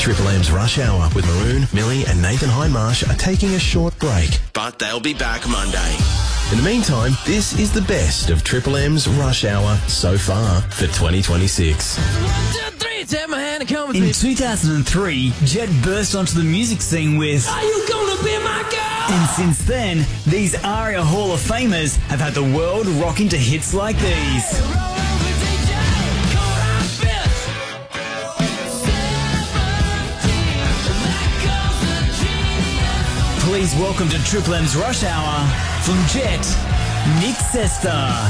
Triple M's Rush Hour with Maroon, Millie and Nathan Hindmarsh are taking a short break, but they'll be back Monday. In the meantime, this is the best of Triple M's Rush Hour so far for 2026. In 2003, Jet burst onto the music scene with Are You Gonna Be My Girl? And since then, these ARIA Hall of Famers have had the world rocking to hits like these. Please welcome to Triple M's Rush Hour from Jet, Nick Sesta.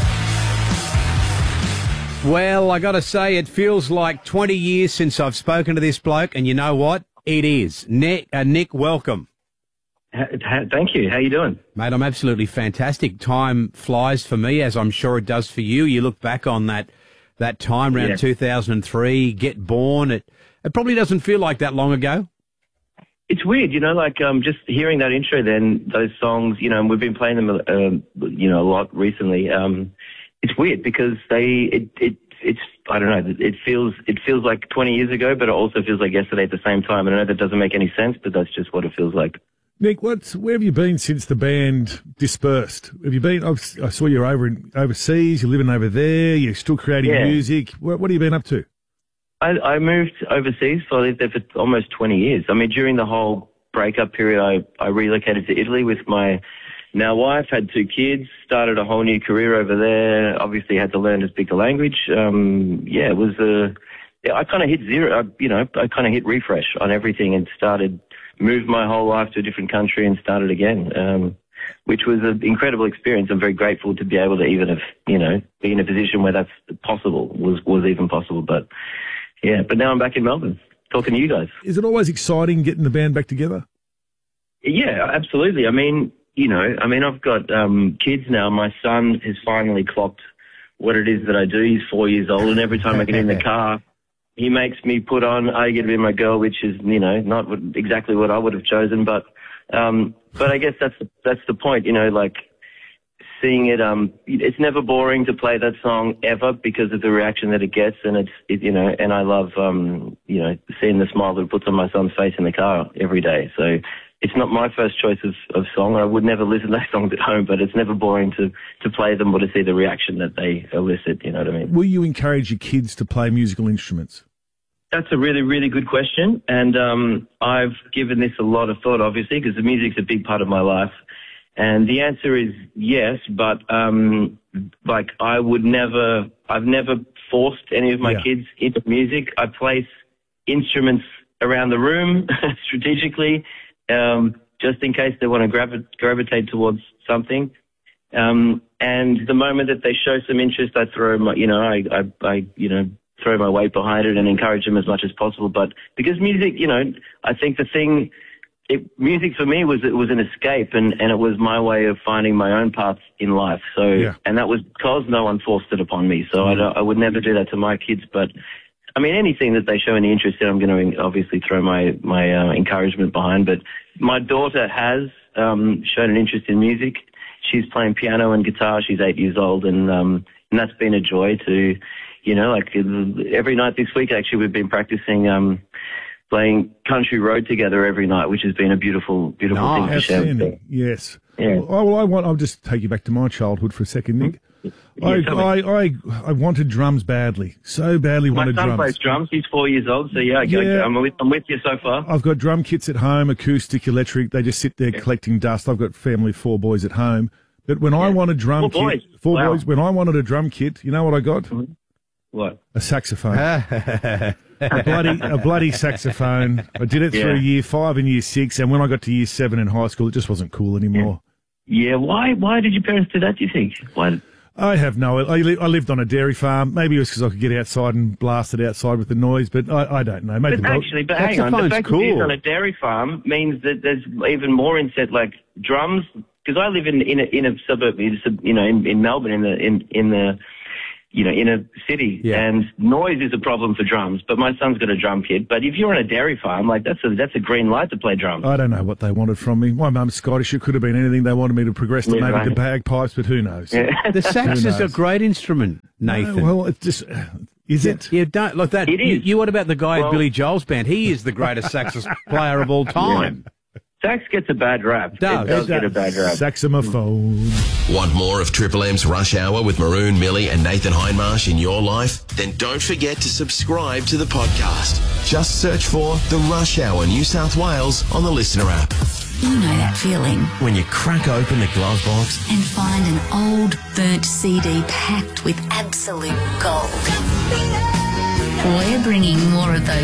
Well, I got to say, it feels like 20 years since I've spoken to this bloke, and you know what? It is. Nick, welcome. Thank you. How you doing? Mate, I'm absolutely fantastic. Time flies for me, as I'm sure it does for you. You look back on that time around 2003, Get Born. It probably doesn't feel like that long ago. It's weird, just hearing that intro then, those songs, and we've been playing them, a lot recently. It's weird because it's I don't know, it feels like 20 years ago, but it also feels like yesterday at the same time. And I know that doesn't make any sense, but that's just what it feels like. Nick, where have you been since the band dispersed? Have you been? I saw you're overseas. You're living over there. You're still creating music. What have you been up to? I moved overseas, so I lived there for almost 20 years. I mean, during the whole breakup period, I relocated to Italy with my now wife, had 2 kids, started a whole new career over there. Obviously, had to learn to speak the language. It was I kind of hit zero. I kind of hit refresh on everything and moved my whole life to a different country and started again, which was an incredible experience. I'm very grateful to be able to even have, be in a position where that's possible, was even possible. But now I'm back in Melbourne talking to you guys. Is it always exciting getting the band back together? Yeah, absolutely. I mean, I've got kids now. My son has finally clocked what it is that I do. He's 4 years old, and every time I get in the car, he makes me put on "Are You Gonna Be My Girl," which is, not exactly what I would have chosen, but I guess that's the point, seeing it. It's never boring to play that song ever because of the reaction that it gets, and and I love seeing the smile that it puts on my son's face in the car every day. So it's not my first choice of song. I would never listen to those songs at home, but it's never boring to play them or to see the reaction that they elicit, you know what I mean? Will you encourage your kids to play musical instruments? That's a really, really good question. And I've given this a lot of thought, obviously, because the music's a big part of my life. And the answer is yes, but I've never forced any of my kids into music. I place instruments around the room strategically, just in case they want to gravitate towards something. And the moment that they show some interest, I throw my, throw my weight behind it and encourage them as much as possible. But because music, I think music for me was an escape, and it was my way of finding my own path in life. So, and that was because no one forced it upon me. So I would never do that to my kids. But I mean, anything that they show any interest in, I'm going to obviously throw my encouragement behind. But my daughter has shown an interest in music. She's playing piano and guitar. She's 8 years old, and that's been a joy to, every night this week, actually, we've been practicing playing Country Road together every night, which has been a beautiful thing to share. Yes. Yeah. I'll just take you back to my childhood for a second, Nick. I wanted drums badly, so badly wanted drums. My son plays drums. He's 4 years old, so I'm with you so far. I've got drum kits at home, acoustic, electric. They just sit there collecting dust. I've got a family of 4 boys at home. But when I wanted drum kit, four boys. When I wanted a drum kit, you know what I got? Mm-hmm. What? A saxophone. a bloody saxophone. I did it through year 5 and year 6, and when I got to year 7 in high school, it just wasn't cool anymore. Yeah. Why did your parents do that, do you think? Why? I have no. I lived on a dairy farm. Maybe it was because I could get outside and blast it outside with the noise, but I don't know. Maybe but hang on. The fact that you're on a dairy farm means that there's even more inset, like drums. Because I live in a suburb, in Melbourne, in the inner city, and noise is a problem for drums. But my son's got a drum kit. But if you're on a dairy farm, like that's a green light to play drums. I don't know what they wanted from me. My mum's Scottish. It could have been anything. They wanted me to progress to maybe the bagpipes, but who knows? Yeah. The sax is a great instrument, Nathan. Well, it's just Is it? Yeah, don't like that. It is. What about the guy at Billy Joel's band? He is the greatest sax player of all time. Yeah. Sax gets a bad rap. It does get a bad rap. Saxophone. Want more of Triple M's Rush Hour with Maroon, Millie and Nathan Hindmarsh in your life? Then don't forget to subscribe to the podcast. Just search for The Rush Hour New South Wales on the Listener app. You know that feeling. When you crack open the glove box and find an old, burnt CD packed with absolute gold. We're bringing more of those